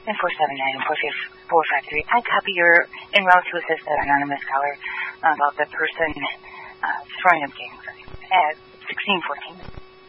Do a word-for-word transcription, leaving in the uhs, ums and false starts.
four seven nine four four five three. I copy your en route to assist that anonymous caller about the person uh, throwing up gangs at sixteen fourteen.